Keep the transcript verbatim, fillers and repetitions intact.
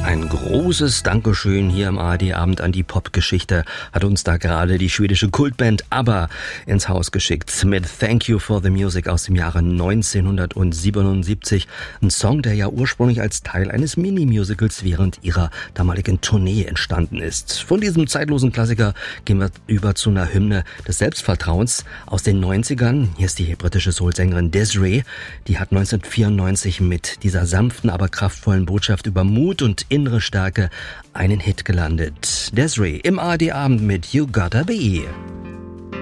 Ein großes Dankeschön hier im A R D-Abend an die Popgeschichte hat uns da gerade die schwedische Kultband ABBA ins Haus geschickt mit Thank You for the Music aus dem Jahre neunzehnhundertsiebenundsiebzig. Ein Song, der ja ursprünglich als Teil eines Mini-Musicals während ihrer damaligen Tournee entstanden ist. Von diesem zeitlosen Klassiker gehen wir über zu einer Hymne des Selbstvertrauens aus den neunzigern. Hier ist die britische Soul-Sängerin Des'ree. Die hat neunzehnhundertvierundneunzig mit dieser sanften, aber kraftvollen Botschaft über Mut und innere Stärke einen Hit gelandet. Des'ree im A R D-Abend mit You Gotta Be.